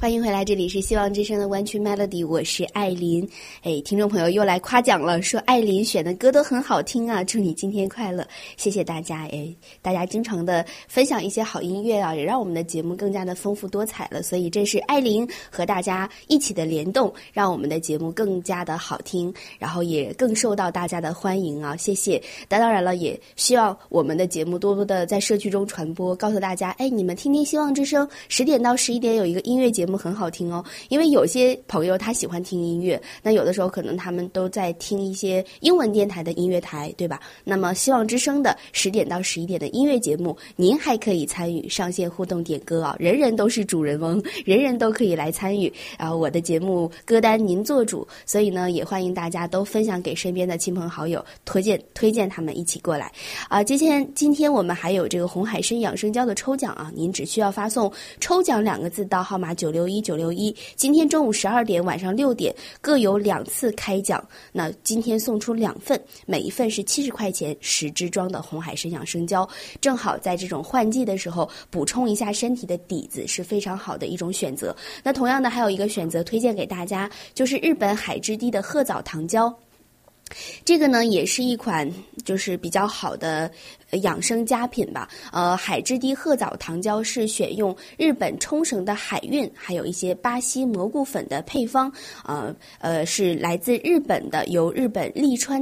欢迎回来，这里是希望之声的湾区 Melody， 我是艾琳。听众朋友又来夸奖了，说艾琳选的歌都很好听啊，祝你今天快乐，谢谢大家。大家经常的分享一些好音乐啊，也让我们的节目更加的丰富多彩了，所以这是艾琳和大家一起的联动，让我们的节目更加的好听，然后也更受到大家的欢迎啊，谢谢。当然了，也希望我们的节目多多的在社区中传播，告诉大家，你们听听希望之声10点到11点有一个音乐节目很好听哦。因为有些朋友他喜欢听音乐，那有的时候可能他们都在听一些英文电台的音乐台，对吧？那么希望之声的10点到11点的音乐节目，您还可以参与上线互动点歌啊，人人都是主人翁，人人都可以来参与。然后我的节目歌单您做主，所以呢，也欢迎大家都分享给身边的亲朋好友，推荐他们一起过来啊。今天我们还有这个红海参养生胶的抽奖啊，您只需要发送抽奖2个字到号码961961，今天中午12点晚上6点各有2次开奖，那今天送出2份，每一份是70块钱10支装的红海参养生胶，正好在这种换季的时候补充一下身体的底子，是非常好的一种选择。那同样的还有一个选择推荐给大家，就是日本海之堤的褐藻糖胶，这个呢也是一款就是比较好的养生佳品吧。海之堤褐藻糖胶是选用日本冲绳的海运，还有一些巴西蘑菇粉的配方，是来自日本的，由日本利川